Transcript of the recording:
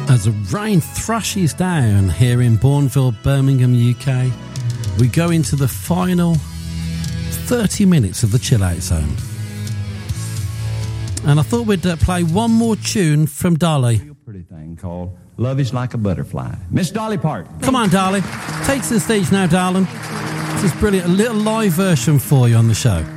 As the rain thrashes down here in Bourneville, Birmingham, UK, we go into the final 30 minutes of the Chill Out Zone. And I thought we'd play one more tune from Dolly. A pretty thing called Love Is Like a Butterfly. Miss Dolly Parton. Come on, Dolly. Take to the stage now, darling. This is brilliant. A little live version for you on the show.